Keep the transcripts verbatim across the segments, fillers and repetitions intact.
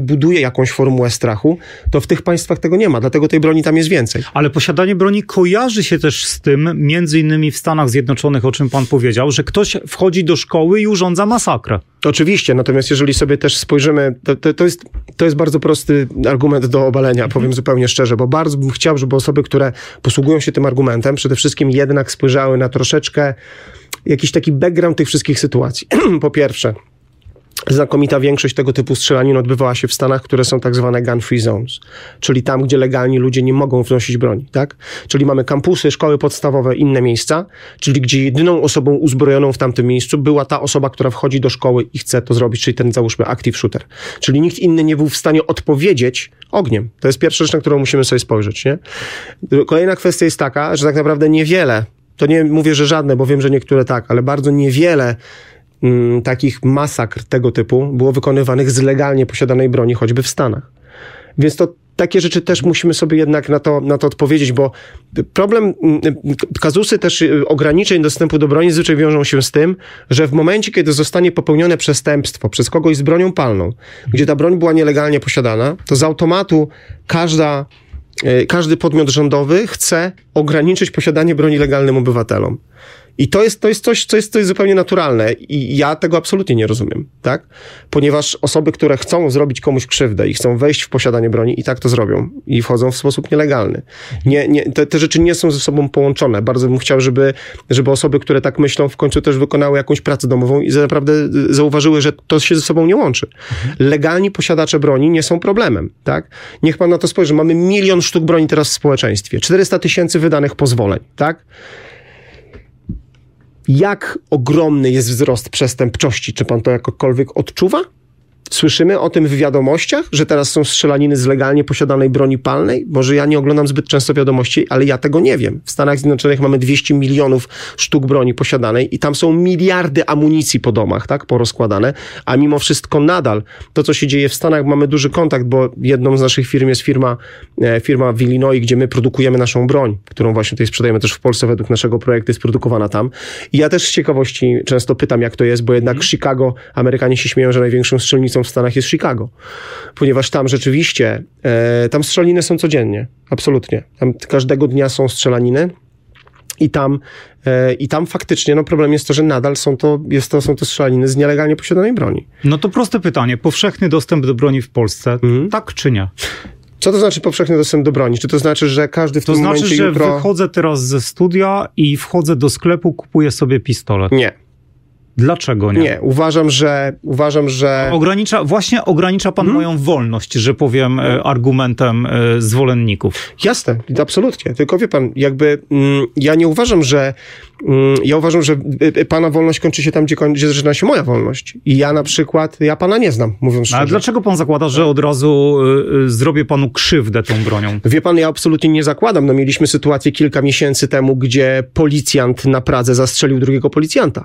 buduje jakąś formułę strachu, to w tych państwach tego nie ma, dlatego tej broni tam jest więcej. Ale posiadanie broni kojarzy się też z tym, między innymi w Stanach Zjednoczonych, o czym pan powiedział, że ktoś wchodzi do szkoły i urządza masakrę. Oczywiście, natomiast jeżeli sobie też spojrzymy, to, to, to, jest, to jest bardzo prosty argument do obalenia, powiem mhm. zupełnie szczerze, bo bardzo bym chciał, żeby osoby, które posługują się tym argumentem, przede wszystkim jednak spojrzały na troszeczkę jakiś taki background tych wszystkich sytuacji. Po pierwsze, znakomita większość tego typu strzelanin odbywała się w Stanach, które są tak zwane gun-free zones, czyli tam, gdzie legalni ludzie nie mogą wnosić broni, tak? Czyli mamy kampusy, szkoły podstawowe, inne miejsca, czyli gdzie jedyną osobą uzbrojoną w tamtym miejscu była ta osoba, która wchodzi do szkoły i chce to zrobić, czyli ten, załóżmy, active shooter. Czyli nikt inny nie był w stanie odpowiedzieć ogniem. To jest pierwsza rzecz, na którą musimy sobie spojrzeć, nie? Kolejna kwestia jest taka, że tak naprawdę niewiele, to nie mówię, że żadne, bo wiem, że niektóre tak, ale bardzo niewiele takich masakr tego typu było wykonywanych z legalnie posiadanej broni, choćby w Stanach. Więc to takie rzeczy też musimy sobie jednak na to, na to odpowiedzieć, bo problem, kazusy też ograniczeń dostępu do broni zazwyczaj wiążą się z tym, że w momencie, kiedy zostanie popełnione przestępstwo przez kogoś z bronią palną, gdzie ta broń była nielegalnie posiadana, to z automatu każda, każdy podmiot rządowy chce ograniczyć posiadanie broni legalnym obywatelom. I to jest, to jest coś, co jest, to jest zupełnie naturalne i ja tego absolutnie nie rozumiem, tak? Ponieważ osoby, które chcą zrobić komuś krzywdę i chcą wejść w posiadanie broni i tak to zrobią i wchodzą w sposób nielegalny. Nie, nie, te, te rzeczy nie są ze sobą połączone. Bardzo bym chciał, żeby, żeby osoby, które tak myślą, w końcu też wykonały jakąś pracę domową i naprawdę zauważyły, że to się ze sobą nie łączy. Legalni posiadacze broni nie są problemem, tak? Niech pan na to spojrzy. Mamy milion sztuk broni teraz w społeczeństwie. czterysta tysięcy wydanych pozwoleń, tak? Jak ogromny jest wzrost przestępczości? Czy pan to jakokolwiek odczuwa? Słyszymy o tym w wiadomościach, że teraz są strzelaniny z legalnie posiadanej broni palnej? Może ja nie oglądam zbyt często wiadomości, ale ja tego nie wiem. W Stanach Zjednoczonych mamy dwieście milionów sztuk broni posiadanej i tam są miliardy amunicji po domach, tak, porozkładane, a mimo wszystko nadal to, co się dzieje w Stanach, mamy duży kontakt, bo jedną z naszych firm jest firma, firma w Illinois, gdzie my produkujemy naszą broń, którą właśnie tutaj sprzedajemy też w Polsce według naszego projektu, jest produkowana tam. I ja też z ciekawości często pytam, jak to jest, bo jednak Chicago, Amerykanie się śmieją, że największą strzelnicą w Stanach jest Chicago, ponieważ tam rzeczywiście, e, tam strzelaniny są codziennie, absolutnie. Tam każdego dnia są strzelaniny i tam, e, i tam faktycznie no problem jest to, że nadal są to, jest to, są to strzelaniny z nielegalnie posiadanej broni. No to proste pytanie, powszechny dostęp do broni w Polsce, mhm. tak czy nie? Co to znaczy powszechny dostęp do broni? Czy to znaczy, że każdy w to tym znaczy, momencie że jutro... wychodzę teraz ze studia i wchodzę do sklepu, kupuję sobie pistolet? Nie. Dlaczego nie? Nie, uważam, że... Uważam, że... Ogranicza, właśnie ogranicza pan hmm? moją wolność, że powiem hmm. argumentem zwolenników. Jasne, absolutnie. Tylko wie pan, jakby mm, ja nie uważam, że mm, ja uważam, że pana wolność kończy się tam, gdzie, kończy, gdzie zaczyna się moja wolność. I ja na przykład, ja pana nie znam, mówiąc szczerze. Ale dlaczego pan zakłada, że od razu y, zrobię panu krzywdę tą bronią? Wie pan, ja absolutnie nie zakładam. No mieliśmy sytuację kilka miesięcy temu, gdzie policjant na Pradze zastrzelił drugiego policjanta.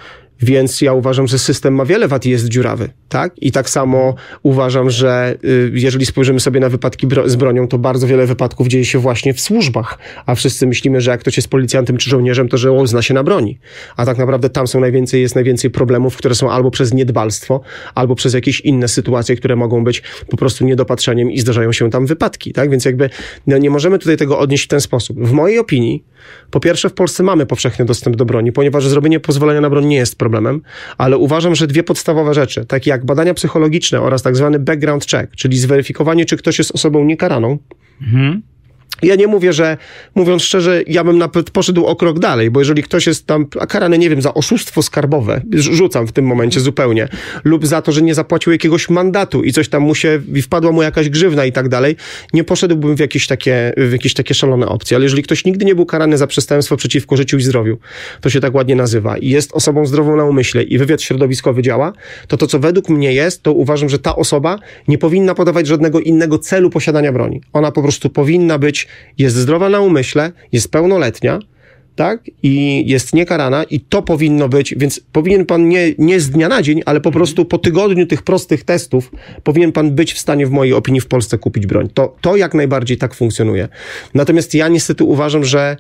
Więc ja uważam, że system ma wiele wad i jest dziurawy, tak? I tak samo uważam, że y, jeżeli spojrzymy sobie na wypadki bro- z bronią, to bardzo wiele wypadków dzieje się właśnie w służbach, a wszyscy myślimy, że jak ktoś jest policjantem czy żołnierzem, to że on zna się na broni. A tak naprawdę tam są najwięcej, jest najwięcej problemów, które są albo przez niedbalstwo, albo przez jakieś inne sytuacje, które mogą być po prostu niedopatrzeniem i zdarzają się tam wypadki, tak? Więc jakby no, nie możemy tutaj tego odnieść w ten sposób. W mojej opinii, po pierwsze w Polsce mamy powszechny dostęp do broni, ponieważ zrobienie pozwolenia na broń nie jest problemem, ale uważam, że dwie podstawowe rzeczy, takie jak badania psychologiczne oraz tak zwany background check, czyli zweryfikowanie, czy ktoś jest osobą niekaraną. Mhm. Ja nie mówię, że, mówiąc szczerze, ja bym nawet poszedł o krok dalej, bo jeżeli ktoś jest tam a karany, nie wiem, za oszustwo skarbowe, rzucam w tym momencie zupełnie, lub za to, że nie zapłacił jakiegoś mandatu i coś tam mu się, i wpadła mu jakaś grzywna i tak dalej, nie poszedłbym w jakieś takie, w jakieś takie szalone opcje. Ale jeżeli ktoś nigdy nie był karany za przestępstwo przeciwko życiu i zdrowiu, to się tak ładnie nazywa, i jest osobą zdrową na umyśle i wywiad środowiskowy działa, to to, co według mnie jest, to uważam, że ta osoba nie powinna podawać żadnego innego celu posiadania broni. Ona po prostu powinna być, jest zdrowa na umyśle, jest pełnoletnia, tak? I jest niekarana i to powinno być, więc powinien pan nie, nie z dnia na dzień, ale po prostu po tygodniu tych prostych testów powinien pan być w stanie, w mojej opinii, w Polsce kupić broń. To, to jak najbardziej tak funkcjonuje. Natomiast ja niestety uważam, że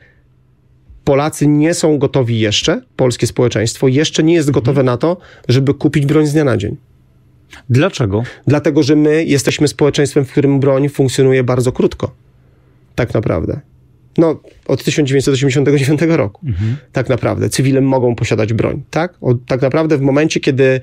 Polacy nie są gotowi jeszcze, polskie społeczeństwo jeszcze nie jest gotowe na to, żeby kupić broń z dnia na dzień. Dlaczego? Dlatego, że my jesteśmy społeczeństwem, w którym broń funkcjonuje bardzo krótko. Tak naprawdę. No, od tysiąc dziewięćset osiemdziesiątego dziewiątego roku. Mhm. Tak naprawdę. Cywile mogą posiadać broń. Tak? Od, tak naprawdę w momencie, kiedy,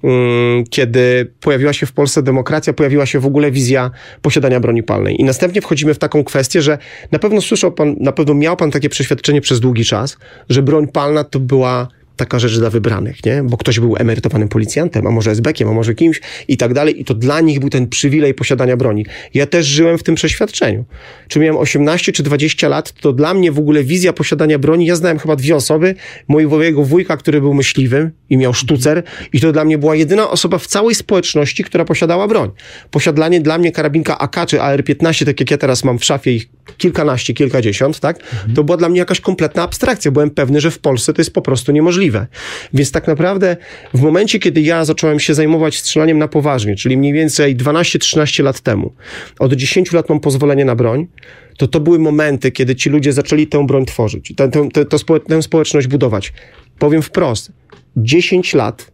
um, kiedy pojawiła się w Polsce demokracja, pojawiła się w ogóle wizja posiadania broni palnej. I następnie wchodzimy w taką kwestię, że na pewno słyszał pan, na pewno miał pan takie przeświadczenie przez długi czas, że broń palna to była taka rzecz dla wybranych, nie? Bo ktoś był emerytowanym policjantem, a może esbekiem, a może kimś i tak dalej. I to dla nich był ten przywilej posiadania broni. Ja też żyłem w tym przeświadczeniu. Czy miałem osiemnaście czy dwadzieścia lat, to dla mnie w ogóle wizja posiadania broni, ja znałem chyba dwie osoby, mojego wujka, który był myśliwym i miał sztucer i to dla mnie była jedyna osoba w całej społeczności, która posiadała broń. Posiadanie dla mnie karabinka A K czy A R piętnaście, tak jak ja teraz mam w szafie ich kilkanaście, kilkadziesiąt, tak? Mhm. To była dla mnie jakaś kompletna abstrakcja. Byłem pewny, że w Polsce to jest po prostu niemożliwe. Więc tak naprawdę w momencie, kiedy ja zacząłem się zajmować strzelaniem na poważnie, czyli mniej więcej dwanaście trzynaście lat temu, od dziesięciu lat mam pozwolenie na broń, to to były momenty, kiedy ci ludzie zaczęli tę broń tworzyć, tę, tę, tę, tę społeczność budować. Powiem wprost, dziesięć lat,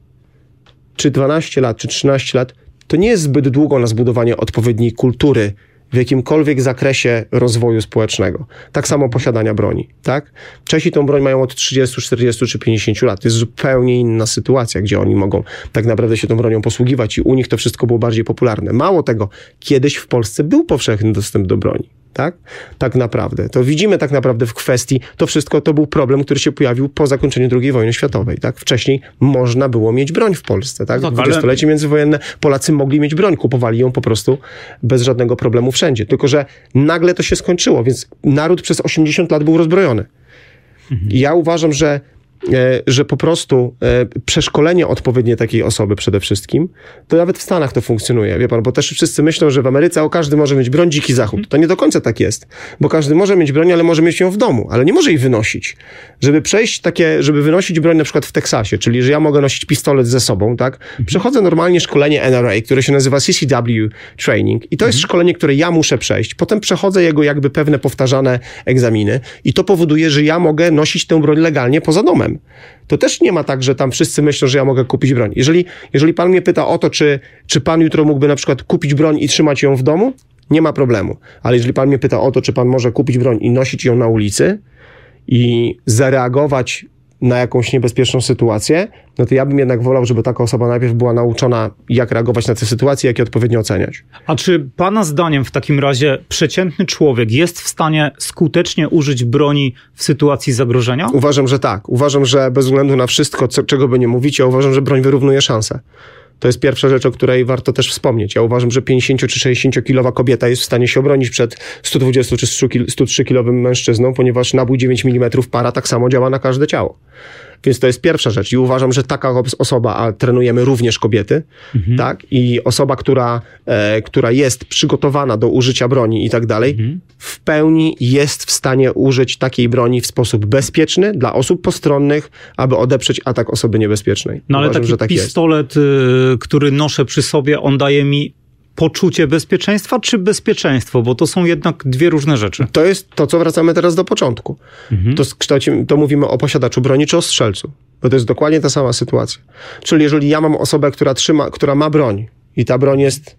czy dwanaście lat, czy trzynaście lat, to nie jest zbyt długo na zbudowanie odpowiedniej kultury w jakimkolwiek zakresie rozwoju społecznego. Tak samo posiadania broni, tak? Czesi tą broń mają od trzydziestu, czterdziestu czy pięćdziesięciu lat. To jest zupełnie inna sytuacja, gdzie oni mogą tak naprawdę się tą bronią posługiwać i u nich to wszystko było bardziej popularne. Mało tego, kiedyś w Polsce był powszechny dostęp do broni. Tak? Tak naprawdę. To widzimy tak naprawdę w kwestii, to wszystko to był problem, który się pojawił po zakończeniu drugiej wojny światowej. Tak? Wcześniej można było mieć broń w Polsce. Tak? W dwudziestolecie międzywojenne Polacy mogli mieć broń, kupowali ją po prostu bez żadnego problemu wszędzie. Tylko że nagle to się skończyło, więc naród przez osiemdziesiąt lat był rozbrojony. Mhm. I ja uważam, że że po prostu przeszkolenie odpowiednie takiej osoby przede wszystkim, to nawet w Stanach to funkcjonuje, wie pan, bo też wszyscy myślą, że w Ameryce o każdy może mieć broń, dziki zachód. To nie do końca tak jest, bo każdy może mieć broń, ale może mieć ją w domu, ale nie może jej wynosić. Żeby przejść takie, żeby wynosić broń na przykład w Teksasie, czyli że ja mogę nosić pistolet ze sobą, tak? Przechodzę normalnie szkolenie N R A, które się nazywa C C W Training i to jest szkolenie, które ja muszę przejść. Potem przechodzę jego jakby pewne powtarzane egzaminy i to powoduje, że ja mogę nosić tę broń legalnie poza domem. To też nie ma tak, że tam wszyscy myślą, że ja mogę kupić broń. Jeżeli, jeżeli pan mnie pyta o to, czy, czy pan jutro mógłby na przykład kupić broń i trzymać ją w domu, nie ma problemu. Ale jeżeli pan mnie pyta o to, czy pan może kupić broń i nosić ją na ulicy i zareagować na jakąś niebezpieczną sytuację, no to ja bym jednak wolał, żeby taka osoba najpierw była nauczona, jak reagować na te sytuacje, jak je odpowiednio oceniać. A czy pana zdaniem w takim razie przeciętny człowiek jest w stanie skutecznie użyć broni w sytuacji zagrożenia? Uważam, że tak. Uważam, że bez względu na wszystko, co, czego by nie mówić, ja uważam, że broń wyrównuje szanse. To jest pierwsza rzecz, o której warto też wspomnieć. Ja uważam, że pięćdziesięcio czy sześćdziesięciokilowa kobieta jest w stanie się obronić przed sto dwudziestu czy sto trzykilowym mężczyzną, ponieważ nabój dziewięć milimetrów para tak samo działa na każde ciało. Więc to jest pierwsza rzecz i uważam, że taka osoba, a trenujemy również kobiety, mhm. tak, i osoba, która, e, która jest przygotowana do użycia broni i tak dalej, mhm. w pełni jest w stanie użyć takiej broni w sposób bezpieczny dla osób postronnych, aby odeprzeć atak osoby niebezpiecznej. No ale uważam, taki że tak pistolet, jest. który noszę przy sobie, on daje mi poczucie bezpieczeństwa czy bezpieczeństwo? Bo to są jednak dwie różne rzeczy. To jest to, co wracamy teraz do początku. Mhm. To, kształcie, to mówimy o posiadaczu broni czy o strzelcu. Bo to jest dokładnie ta sama sytuacja. Czyli jeżeli ja mam osobę, która trzyma, która ma broń i ta broń jest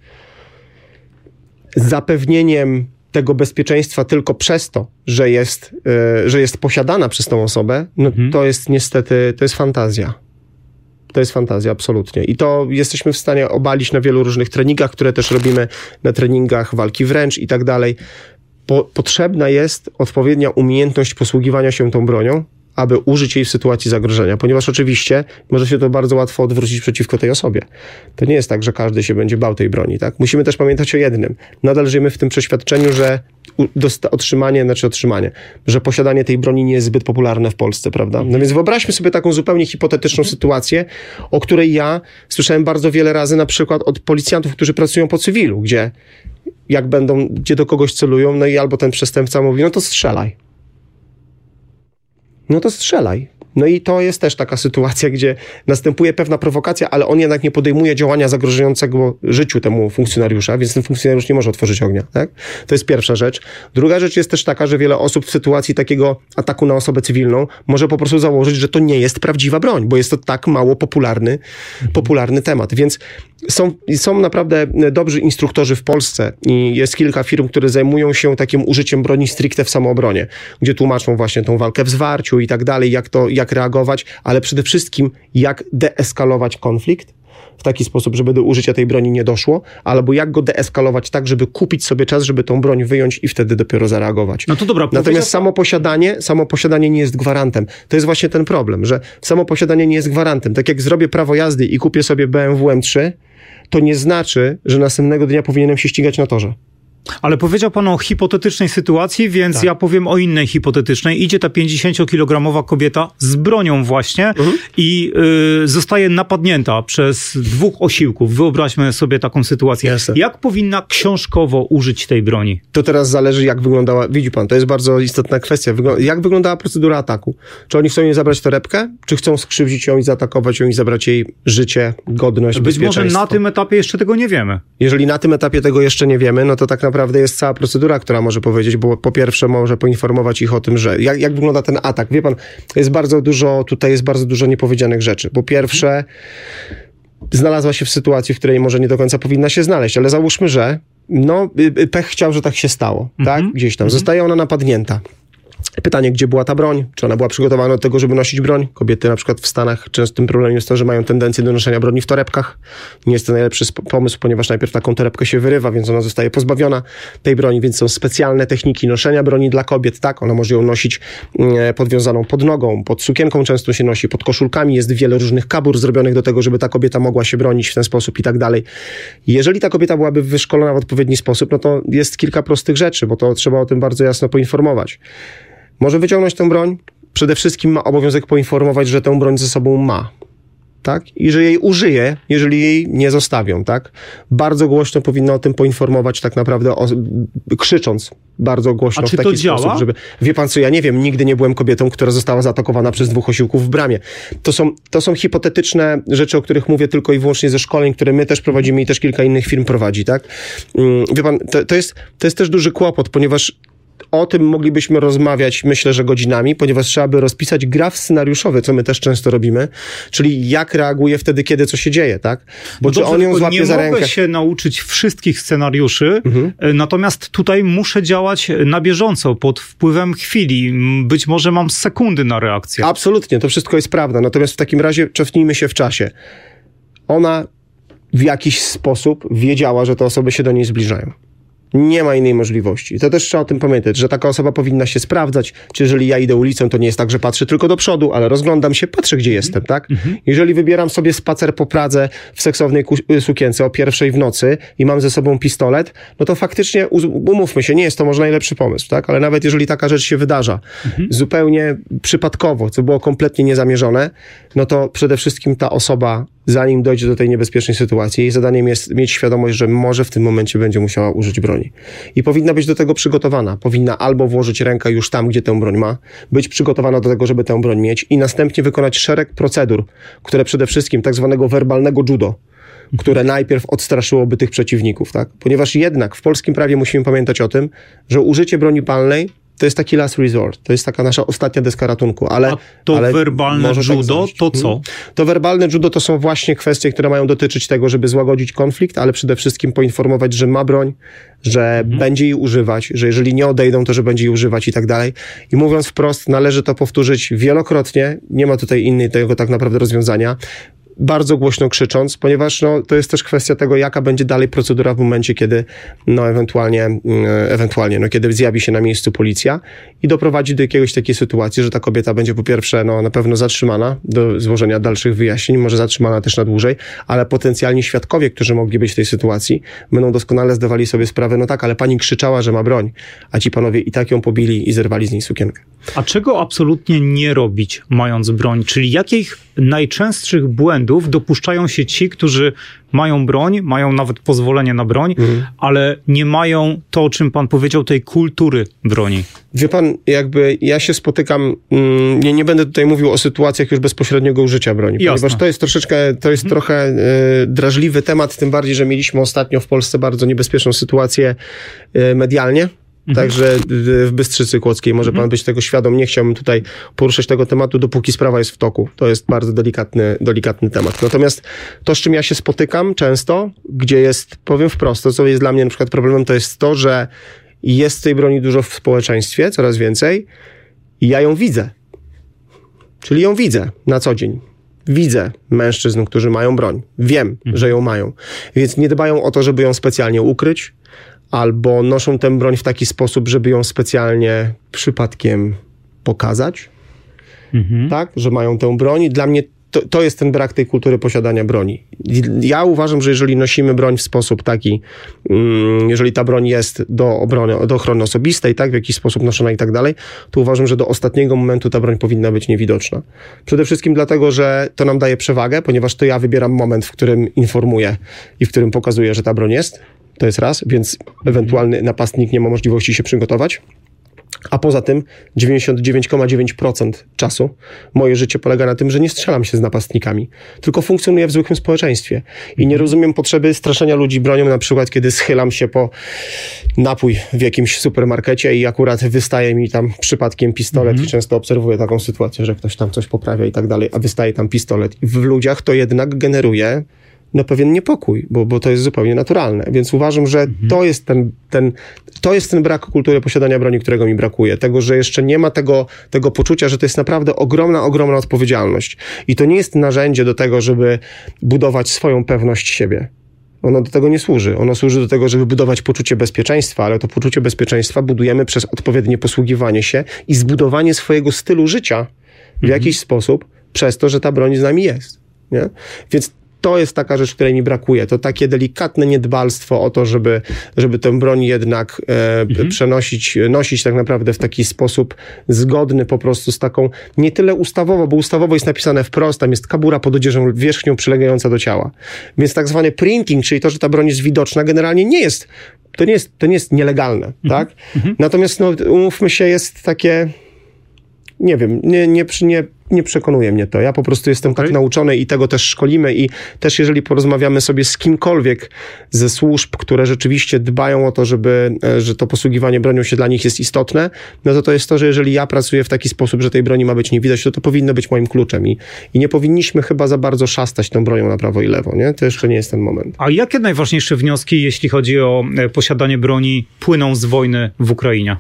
zapewnieniem tego bezpieczeństwa tylko przez to, że jest, yy, że jest posiadana przez tą osobę, no mhm. to jest niestety, to jest fantazja. To jest fantazja, absolutnie. I to jesteśmy w stanie obalić na wielu różnych treningach, które też robimy na treningach walki wręcz i tak dalej. Po, potrzebna jest odpowiednia umiejętność posługiwania się tą bronią, aby użyć jej w sytuacji zagrożenia, ponieważ oczywiście może się to bardzo łatwo odwrócić przeciwko tej osobie. To nie jest tak, że każdy się będzie bał tej broni, tak? Musimy też pamiętać o jednym. Nadal żyjemy w tym przeświadczeniu, że dosta- otrzymanie, znaczy otrzymanie, że posiadanie tej broni nie jest zbyt popularne w Polsce, prawda? No więc wyobraźmy sobie taką zupełnie hipotetyczną sytuację, o której ja słyszałem bardzo wiele razy, na przykład od policjantów, którzy pracują po cywilu, gdzie jak będą, gdzie do kogoś celują, no i albo ten przestępca mówi, no to strzelaj. No to strzelaj. No i to jest też taka sytuacja, gdzie następuje pewna prowokacja, ale on jednak nie podejmuje działania zagrażającego życiu temu funkcjonariusza, więc ten funkcjonariusz nie może otworzyć ognia, tak? To jest pierwsza rzecz. Druga rzecz jest też taka, że wiele osób w sytuacji takiego ataku na osobę cywilną może po prostu założyć, że to nie jest prawdziwa broń, bo jest to tak mało popularny, popularny temat. Więc Są, są naprawdę dobrzy instruktorzy w Polsce i jest kilka firm, które zajmują się takim użyciem broni stricte w samoobronie, gdzie tłumaczą właśnie tą walkę w zwarciu i tak dalej, jak to, jak reagować, ale przede wszystkim jak deeskalować konflikt w taki sposób, żeby do użycia tej broni nie doszło, albo jak go deeskalować tak, żeby kupić sobie czas, żeby tą broń wyjąć i wtedy dopiero zareagować. No to dobra. Natomiast powiedział... samo posiadanie, samo posiadanie nie jest gwarantem. To jest właśnie ten problem, że samo posiadanie nie jest gwarantem. Tak jak zrobię prawo jazdy i kupię sobie B M W M trzy, to nie znaczy, że następnego dnia powinienem się ścigać na torze. Ale powiedział pan o hipotetycznej sytuacji, więc tak. ja powiem o innej hipotetycznej. Idzie ta pięćdziesięciokilogramowa kobieta z bronią właśnie mhm. i y, zostaje napadnięta przez dwóch osiłków. Wyobraźmy sobie taką sytuację. Jasne. Jak powinna książkowo użyć tej broni? To teraz zależy, jak wyglądała, widzi pan, to jest bardzo istotna kwestia. Wygl- jak wyglądała procedura ataku? Czy oni chcą jej zabrać torebkę, czy chcą skrzywdzić ją i zaatakować ją i zabrać jej życie, godność, Być może na tym etapie jeszcze tego nie wiemy. Jeżeli na tym etapie tego jeszcze nie wiemy, no to tak naprawdę Naprawdę jest cała procedura, która może powiedzieć, bo po pierwsze może poinformować ich o tym, że jak, jak wygląda ten atak. Wie pan, jest bardzo dużo, tutaj jest bardzo dużo niepowiedzianych rzeczy. Po pierwsze, znalazła się w sytuacji, w której może nie do końca powinna się znaleźć, ale załóżmy, że no, pech chciał, że tak się stało, mm-hmm. tak? Gdzieś tam. Mm-hmm. Zostaje ona napadnięta. Pytanie, gdzie była ta broń? Czy ona była przygotowana do tego, żeby nosić broń? Kobiety na przykład w Stanach częstym problemem jest to, że mają tendencję do noszenia broni w torebkach. Nie jest to najlepszy pomysł, ponieważ najpierw taką torebkę się wyrywa, więc ona zostaje pozbawiona tej broni, więc są specjalne techniki noszenia broni dla kobiet, tak? Ona może ją nosić e, podwiązaną pod nogą, pod sukienką często się nosi, pod koszulkami. Jest wiele różnych kabur zrobionych do tego, żeby ta kobieta mogła się bronić w ten sposób i tak dalej. Jeżeli ta kobieta byłaby wyszkolona w odpowiedni sposób, no to jest kilka prostych rzeczy, bo to trzeba o tym bardzo jasno poinformować. Może wyciągnąć tę broń, przede wszystkim ma obowiązek poinformować, że tę broń ze sobą ma, tak? I że jej użyje, jeżeli jej nie zostawią, tak? Bardzo głośno powinno o tym poinformować, tak naprawdę o, krzycząc bardzo głośno. A czy w taki to działa? sposób, żeby... Wie pan co, ja nie wiem, nigdy nie byłem kobietą, która została zaatakowana przez dwóch osiłków w bramie. To są, to są hipotetyczne rzeczy, o których mówię tylko i wyłącznie ze szkoleń, które my też prowadzimy i też kilka innych firm prowadzi, tak? Wie pan, to, to jest, to jest też duży kłopot, ponieważ o tym moglibyśmy rozmawiać, myślę, że godzinami, ponieważ trzeba by rozpisać graf scenariuszowy, co my też często robimy, czyli jak reaguje wtedy, kiedy co się dzieje, tak? Bo no czy dobrze, on ją złapie nie za mogę rękę... się nauczyć wszystkich scenariuszy, mhm. natomiast tutaj muszę działać na bieżąco, pod wpływem chwili. Być może mam sekundy na reakcję. Absolutnie, to wszystko jest prawda. Natomiast w takim razie cofnijmy się w czasie. Ona w jakiś sposób wiedziała, że te osoby się do niej zbliżają. Nie ma innej możliwości. To też trzeba o tym pamiętać, że taka osoba powinna się sprawdzać, czy jeżeli ja idę ulicą, to nie jest tak, że patrzę tylko do przodu, ale rozglądam się, patrzę, gdzie jestem, tak? Mhm. Jeżeli wybieram sobie spacer po Pradze w seksownej sukience o pierwszej w nocy i mam ze sobą pistolet, no to faktycznie, umówmy się, nie jest to może najlepszy pomysł, tak? Ale nawet jeżeli taka rzecz się wydarza mhm. zupełnie przypadkowo, co było kompletnie niezamierzone, no to przede wszystkim ta osoba, zanim dojdzie do tej niebezpiecznej sytuacji, jej zadaniem jest mieć świadomość, że może w tym momencie będzie musiała użyć broni. I powinna być do tego przygotowana. Powinna albo włożyć rękę już tam, gdzie tę broń ma, być przygotowana do tego, żeby tę broń mieć i następnie wykonać szereg procedur, które przede wszystkim tak zwanego werbalnego judo, które najpierw odstraszyłoby tych przeciwników, tak? Ponieważ jednak w polskim prawie musimy pamiętać o tym, że użycie broni palnej to jest taki last resort, to jest taka nasza ostatnia deska ratunku, ale... A to ale werbalne judo, tak to co? To werbalne judo to są właśnie kwestie, które mają dotyczyć tego, żeby złagodzić konflikt, ale przede wszystkim poinformować, że ma broń, że mhm. będzie jej używać, że jeżeli nie odejdą, to że będzie jej używać i tak dalej. I mówiąc wprost, należy to powtórzyć wielokrotnie, nie ma tutaj innej tego tak naprawdę rozwiązania, bardzo głośno krzycząc, ponieważ no, to jest też kwestia tego, jaka będzie dalej procedura w momencie, kiedy no, ewentualnie, e, ewentualnie no, kiedy zjawi się na miejscu policja i doprowadzi do jakiegoś takiej sytuacji, że ta kobieta będzie po pierwsze no, na pewno zatrzymana do złożenia dalszych wyjaśnień, może zatrzymana też na dłużej, ale potencjalni świadkowie, którzy mogli być w tej sytuacji, będą doskonale zdawali sobie sprawę, no tak, ale pani krzyczała, że ma broń, a ci panowie i tak ją pobili i zerwali z niej sukienkę. A czego absolutnie nie robić, mając broń? Czyli jakich najczęstszych błędów dopuszczają się ci, którzy mają broń, mają nawet pozwolenie na broń, mhm. ale nie mają to, o czym pan powiedział, tej kultury broni? Wie pan, jakby ja się spotykam, mm, nie, nie będę tutaj mówił o sytuacjach już bezpośredniego użycia broni, Jasne. ponieważ to jest troszeczkę, to jest mhm. trochę y, drażliwy temat, tym bardziej, że mieliśmy ostatnio w Polsce bardzo niebezpieczną sytuację y, medialnie. Mhm. Także w Bystrzycy Kłodzkiej może mhm. pan być tego świadom. Nie chciałbym tutaj poruszać tego tematu, dopóki sprawa jest w toku. To jest bardzo delikatny, delikatny temat. Natomiast to, z czym ja się spotykam często, gdzie jest, powiem wprost, to co jest dla mnie na przykład problemem, to jest to, że jest tej broni dużo w społeczeństwie, coraz więcej i ja ją widzę. Czyli ją widzę na co dzień. Widzę mężczyzn, którzy mają broń. Wiem, mhm. że ją mają. Więc nie dbają o to, żeby ją specjalnie ukryć, albo noszą tę broń w taki sposób, żeby ją specjalnie przypadkiem pokazać. Mhm. Tak? Że mają tę broń. Dla mnie to, to jest ten brak tej kultury posiadania broni. Ja uważam, że jeżeli nosimy broń w sposób taki, mm, jeżeli ta broń jest do obrony, do ochrony osobistej, tak, w jakiś sposób noszona i tak dalej, to uważam, że do ostatniego momentu ta broń powinna być niewidoczna. Przede wszystkim dlatego, że to nam daje przewagę, ponieważ to ja wybieram moment, w którym informuję i w którym pokazuję, że ta broń jest. To jest raz, więc ewentualny napastnik nie ma możliwości się przygotować. A poza tym dziewięćdziesiąt dziewięć przecinek dziewięć procent czasu moje życie polega na tym, że nie strzelam się z napastnikami, tylko funkcjonuję w zwykłym społeczeństwie. I nie rozumiem potrzeby straszenia ludzi bronią, na przykład kiedy schylam się po napój w jakimś supermarkecie i akurat wystaje mi tam przypadkiem pistolet mm-hmm. i często obserwuję taką sytuację, że ktoś tam coś poprawia i tak dalej, a wystaje tam pistolet. I w ludziach to jednak generuje no pewien niepokój, bo, bo to jest zupełnie naturalne. Więc uważam, że mhm. to jest ten, ten, to jest ten brak kultury posiadania broni, którego mi brakuje. Tego, że jeszcze nie ma tego, tego poczucia, że to jest naprawdę ogromna, ogromna odpowiedzialność. I to nie jest narzędzie do tego, żeby budować swoją pewność siebie. Ono do tego nie służy. Ono służy do tego, żeby budować poczucie bezpieczeństwa, ale to poczucie bezpieczeństwa budujemy przez odpowiednie posługiwanie się i zbudowanie swojego stylu życia w mhm. jakiś sposób przez to, że ta broń z nami jest. Nie? Więc to jest taka rzecz, której mi brakuje. To takie delikatne niedbalstwo o to, żeby, żeby tę broń jednak e, mhm. przenosić, nosić tak naprawdę w taki sposób zgodny po prostu z taką, nie tyle ustawowo, bo ustawowo jest napisane wprost, tam jest kabura pod odzieżą wierzchnią przylegająca do ciała. Więc tak zwany printing, czyli to, że ta broń jest widoczna, generalnie nie jest, to nie jest, to nie jest nielegalne, mhm. tak? Mhm. Natomiast, no, umówmy się, jest takie, nie wiem, nie, nie, nie Nie przekonuje mnie to. Ja po prostu jestem okay. tak nauczony i tego też szkolimy i też jeżeli porozmawiamy sobie z kimkolwiek ze służb, które rzeczywiście dbają o to, żeby, że to posługiwanie bronią się dla nich jest istotne, no to to jest to, że jeżeli ja pracuję w taki sposób, że tej broni ma być nie widać, to to powinno być moim kluczem i, i nie powinniśmy chyba za bardzo szastać tą bronią na prawo i lewo, nie? To jeszcze nie jest ten moment. A jakie najważniejsze wnioski, jeśli chodzi o posiadanie broni, płyną z wojny w Ukrainie?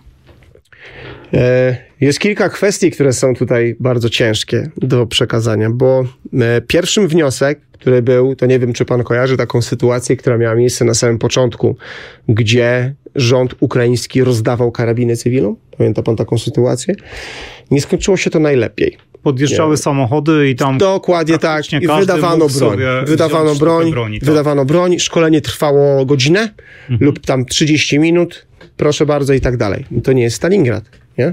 Jest kilka kwestii, które są tutaj bardzo ciężkie do przekazania, bo pierwszym wniosek, który był, to nie wiem, czy pan kojarzy taką sytuację, która miała miejsce na samym początku, gdzie rząd ukraiński rozdawał karabiny cywilom. Pamięta pan taką sytuację? Nie skończyło się to najlepiej. Podjeżdżały nie. samochody i tam... Dokładnie tak. I wydawano broń. Wydawano broń, broni, tak. wydawano broń. Szkolenie trwało godzinę mhm. lub tam trzydzieści minut. Proszę bardzo i tak dalej. To nie jest Stalingrad, nie?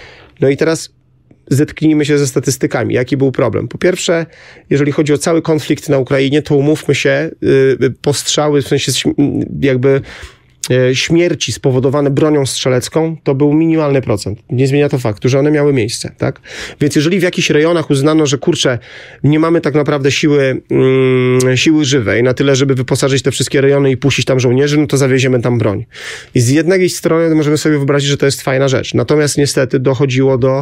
No i teraz zetknijmy się ze statystykami. Jaki był problem? Po pierwsze, jeżeli chodzi o cały konflikt na Ukrainie, to umówmy się, yy, postrzały, w sensie jakby yy, śmierci spowodowane bronią strzelecką, to był minimalny procent. Nie zmienia to faktu, że one miały miejsce, tak? Więc jeżeli w jakichś rejonach uznano, że kurczę, nie mamy tak naprawdę siły, yy, siły żywej na tyle, żeby wyposażyć te wszystkie rejony i puścić tam żołnierzy, no to zawieziemy tam broń. I z jednej strony możemy sobie wyobrazić, że to jest fajna rzecz. Natomiast niestety dochodziło do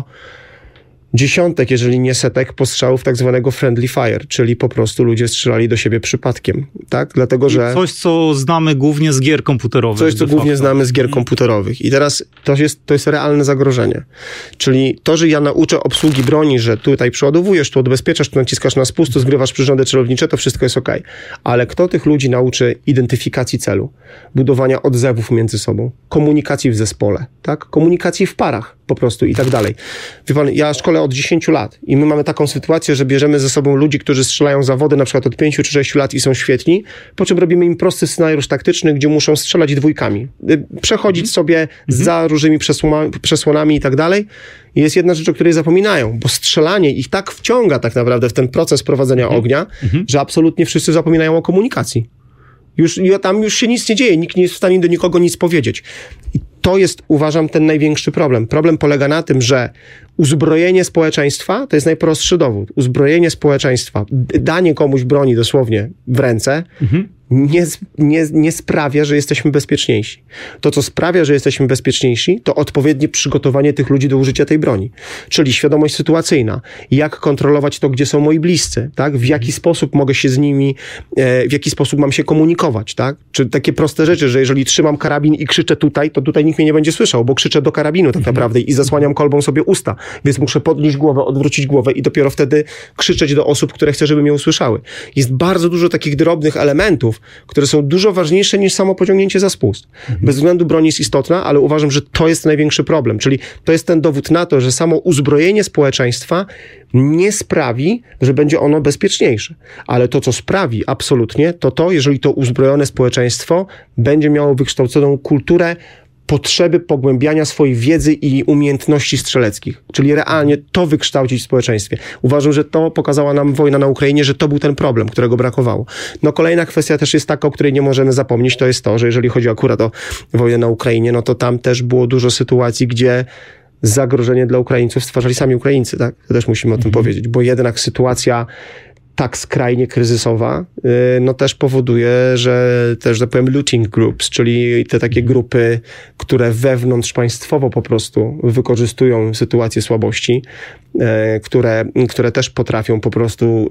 dziesiątek, jeżeli nie setek postrzałów tak zwanego friendly fire, czyli po prostu ludzie strzelali do siebie przypadkiem, tak? Dlatego, że... Coś, co znamy głównie z gier komputerowych. Coś, co głównie znamy z gier komputerowych. I teraz to jest, to jest realne zagrożenie. Czyli to, że ja nauczę obsługi broni, że tutaj przeładowujesz, tu odbezpieczasz, tu naciskasz na spust, tu zgrywasz przyrządy celownicze, to wszystko jest okej. Ale kto tych ludzi nauczy identyfikacji celu, budowania odzewów między sobą, komunikacji w zespole, tak? Komunikacji w parach po prostu i tak dalej. Wie pan, ja szkolę od dziesięciu lat i my mamy taką sytuację, że bierzemy ze sobą ludzi, którzy strzelają zawody na przykład od pięciu czy sześciu lat i są świetni, po czym robimy im prosty scenariusz taktyczny, gdzie muszą strzelać dwójkami, przechodzić sobie mm-hmm. za różnymi przesłonami, przesłonami i tak dalej. I jest jedna rzecz, o której zapominają, bo strzelanie ich tak wciąga tak naprawdę w ten proces prowadzenia mm-hmm. ognia, mm-hmm. że absolutnie wszyscy zapominają o komunikacji. Już, tam już się nic nie dzieje, nikt nie jest w stanie do nikogo nic powiedzieć. I to jest, uważam, ten największy problem. Problem polega na tym, że uzbrojenie społeczeństwa to jest najprostszy dowód. Uzbrojenie społeczeństwa, danie komuś broni dosłownie w ręce, mhm. nie, nie, nie sprawia, że jesteśmy bezpieczniejsi. To, co sprawia, że jesteśmy bezpieczniejsi, to odpowiednie przygotowanie tych ludzi do użycia tej broni. Czyli świadomość sytuacyjna. Jak kontrolować to, gdzie są moi bliscy, tak? W jaki sposób mogę się z nimi, w jaki sposób mam się komunikować, tak? Czy takie proste rzeczy, że jeżeli trzymam karabin i krzyczę tutaj, to tutaj nikt mnie nie będzie słyszał, bo krzyczę do karabinu tak naprawdę i zasłaniam kolbą sobie usta, więc muszę podnieść głowę, odwrócić głowę i dopiero wtedy krzyczeć do osób, które chcę, żeby mnie usłyszały. Jest bardzo dużo takich drobnych elementów, które są dużo ważniejsze niż samo pociągnięcie za spust. Mhm. Bez względu broń jest istotna, ale uważam, że to jest największy problem. Czyli to jest ten dowód na to, że samo uzbrojenie społeczeństwa nie sprawi, że będzie ono bezpieczniejsze. Ale to, co sprawi absolutnie, to to, jeżeli to uzbrojone społeczeństwo będzie miało wykształconą kulturę potrzeby pogłębiania swojej wiedzy i umiejętności strzeleckich. Czyli realnie to wykształcić w społeczeństwie. Uważam, że to pokazała nam wojna na Ukrainie, że to był ten problem, którego brakowało. No kolejna kwestia też jest taka, o której nie możemy zapomnieć, to jest to, że jeżeli chodzi akurat o wojnę na Ukrainie, no to tam też było dużo sytuacji, gdzie zagrożenie dla Ukraińców stwarzali sami Ukraińcy, tak? To też musimy o tym powiedzieć, bo jednak sytuacja tak skrajnie kryzysowa, no też powoduje, że też, tak powiem, looting groups, czyli te takie grupy, które wewnątrz państwowo po prostu wykorzystują sytuację słabości, które, które też potrafią po prostu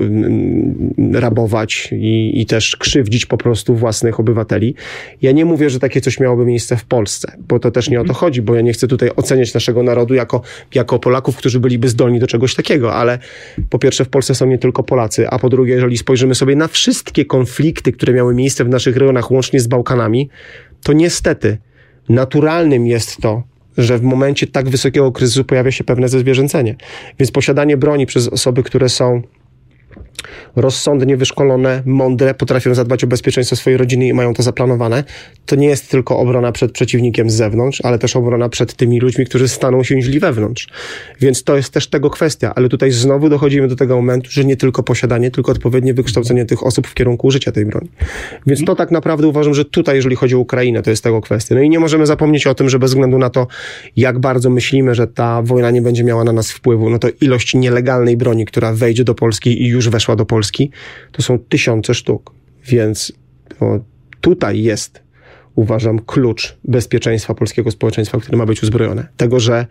rabować i, i też krzywdzić po prostu własnych obywateli. Ja nie mówię, że takie coś miałoby miejsce w Polsce, bo to też nie o to chodzi, bo ja nie chcę tutaj oceniać naszego narodu jako, jako Polaków, którzy byliby zdolni do czegoś takiego, ale po pierwsze w Polsce są nie tylko Polacy, a po drugie, jeżeli spojrzymy sobie na wszystkie konflikty, które miały miejsce w naszych rejonach, łącznie z Bałkanami, to niestety naturalnym jest to, że w momencie tak wysokiego kryzysu pojawia się pewne zezwierzęcenie. Więc posiadanie broni przez osoby, które są rozsądnie wyszkolone, mądre, potrafią zadbać o bezpieczeństwo swojej rodziny i mają to zaplanowane, to nie jest tylko obrona przed przeciwnikiem z zewnątrz, ale też obrona przed tymi ludźmi, którzy staną się źli wewnątrz. Więc to jest też tego kwestia, ale tutaj znowu dochodzimy do tego momentu, że nie tylko posiadanie, tylko odpowiednie wykształcenie tych osób w kierunku użycia tej broni. Więc to tak naprawdę uważam, że tutaj, jeżeli chodzi o Ukrainę, to jest tego kwestia. No i nie możemy zapomnieć o tym, że bez względu na to, jak bardzo myślimy, że ta wojna nie będzie miała na nas wpływu, no to ilość nielegalnej broni, która wejdzie do Polski i już weszła do Polski, to są tysiące sztuk. Więc no, tutaj jest, uważam, klucz bezpieczeństwa polskiego społeczeństwa, które ma być uzbrojone. Tego, że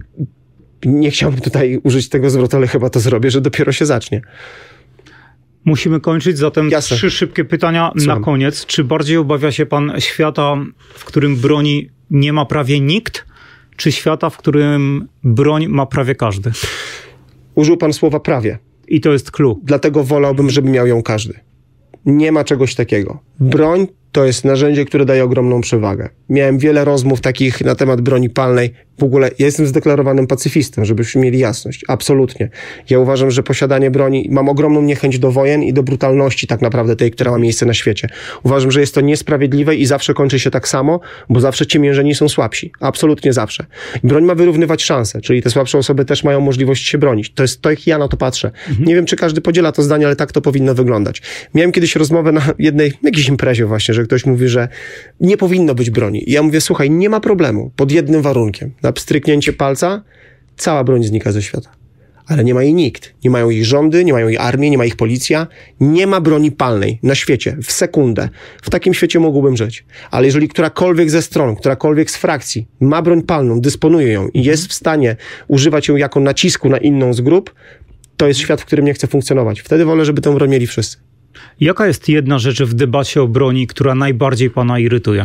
nie chciałbym tutaj użyć tego zwrotu, ale chyba to zrobię, że dopiero się zacznie. Musimy kończyć, zatem Jasne. Trzy szybkie pytania Słucham. na koniec. Czy bardziej obawia się pan świata, w którym broni nie ma prawie nikt, czy świata, w którym broń ma prawie każdy? Użył pan słowa prawie. I to jest clue. Dlatego wolałbym, żeby miał ją każdy. Nie ma czegoś takiego. Broń to jest narzędzie, które daje ogromną przewagę. Miałem wiele rozmów takich na temat broni palnej. W ogóle ja jestem zdeklarowanym pacyfistą, żebyśmy mieli jasność. Absolutnie. Ja uważam, że posiadanie broni, mam ogromną niechęć do wojen i do brutalności tak naprawdę tej, która ma miejsce na świecie. Uważam, że jest to niesprawiedliwe i zawsze kończy się tak samo, bo zawsze ciemiężeni są słabsi. Absolutnie zawsze. Broń ma wyrównywać szanse, czyli te słabsze osoby też mają możliwość się bronić. To jest to, jak ja na to patrzę. Mhm. Nie wiem, czy każdy podziela to zdanie, ale tak to powinno wyglądać. Miałem kiedyś rozmowę na jednej, jakiejś imprezie właśnie, że ktoś mówi, że nie powinno być broni. I ja mówię, słuchaj, nie ma problemu, pod jednym warunkiem. Na pstryknięcie palca cała broń znika ze świata. Ale nie ma jej nikt. Nie mają jej rządy, nie mają jej armii, nie ma ich policja. Nie ma broni palnej na świecie, w sekundę. W takim świecie mógłbym żyć. Ale jeżeli którakolwiek ze stron, którakolwiek z frakcji ma broń palną, dysponuje ją i jest w stanie używać ją jako nacisku na inną z grup, to jest świat, w którym nie chcę funkcjonować. Wtedy wolę, żeby tę broń mieli wszyscy. Jaka jest jedna rzecz w debacie o broni, która najbardziej pana irytuje?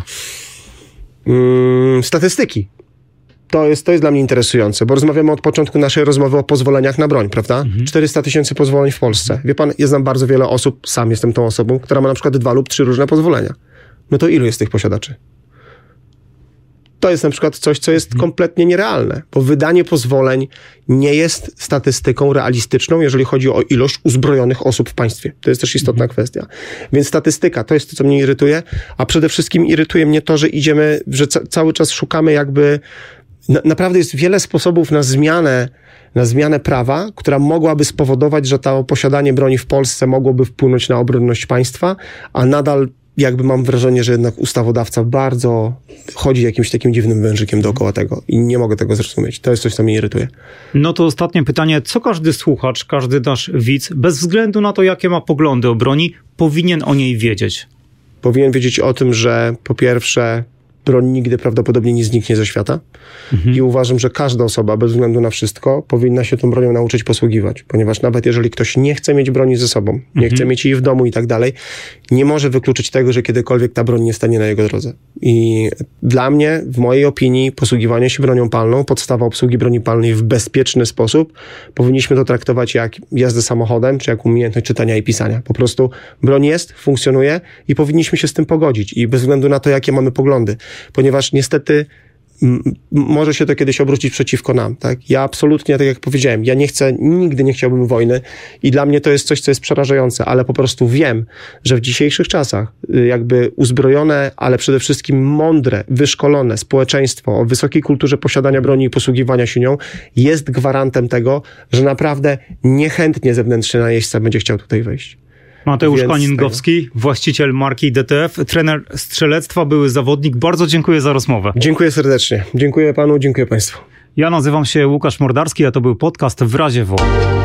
Hmm, statystyki. To jest, to jest dla mnie interesujące, bo rozmawiamy od początku naszej rozmowy o pozwoleniach na broń, prawda? Mhm. czterysta tysięcy pozwoleń w Polsce. Wie pan, ja znam bardzo wiele osób, sam jestem tą osobą, która ma na przykład dwa lub trzy różne pozwolenia. No to ilu jest tych posiadaczy? To jest na przykład coś, co jest kompletnie nierealne, bo wydanie pozwoleń nie jest statystyką realistyczną, jeżeli chodzi o ilość uzbrojonych osób w państwie. To jest też istotna mhm. kwestia. Więc statystyka to jest to, co mnie irytuje, a przede wszystkim irytuje mnie to, że idziemy, że ca- cały czas szukamy jakby... Na, naprawdę jest wiele sposobów na zmianę, na zmianę prawa, która mogłaby spowodować, że to posiadanie broni w Polsce mogłoby wpłynąć na obronność państwa, a nadal jakby mam wrażenie, że jednak ustawodawca bardzo chodzi jakimś takim dziwnym wężykiem dookoła tego i nie mogę tego zrozumieć. To jest coś, co mnie irytuje. No to ostatnie pytanie. Co każdy słuchacz, każdy nasz widz, bez względu na to, jakie ma poglądy o broni, powinien o niej wiedzieć? powinien wiedzieć o tym, że po pierwsze broń nigdy prawdopodobnie nie zniknie ze świata mhm. i uważam, że każda osoba bez względu na wszystko powinna się tą bronią nauczyć posługiwać, ponieważ nawet jeżeli ktoś nie chce mieć broni ze sobą, nie mhm. chce mieć jej w domu i tak dalej, nie może wykluczyć tego, że kiedykolwiek ta broń nie stanie na jego drodze. I dla mnie, w mojej opinii, posługiwanie się bronią palną, podstawa obsługi broni palnej w bezpieczny sposób, powinniśmy to traktować jak jazdę samochodem, czy jak umiejętność czytania i pisania. Po prostu broń jest, funkcjonuje i powinniśmy się z tym pogodzić i bez względu na to, jakie mamy poglądy. Ponieważ niestety m- może się to kiedyś obrócić przeciwko nam, tak? Ja absolutnie, tak jak powiedziałem, ja nie chcę, nigdy nie chciałbym wojny i dla mnie to jest coś, co jest przerażające, ale po prostu wiem, że w dzisiejszych czasach jakby uzbrojone, ale przede wszystkim mądre, wyszkolone społeczeństwo o wysokiej kulturze posiadania broni i posługiwania się nią jest gwarantem tego, że naprawdę niechętnie zewnętrzny najeźdźca będzie chciał tutaj wejść. Mateusz Koningowski, właściciel marki D T F, trener strzelectwa, były zawodnik. Bardzo dziękuję za rozmowę. Dziękuję serdecznie. Dziękuję panu, dziękuję państwu. Ja nazywam się Łukasz Mordarski, a to był podcast W razie W O.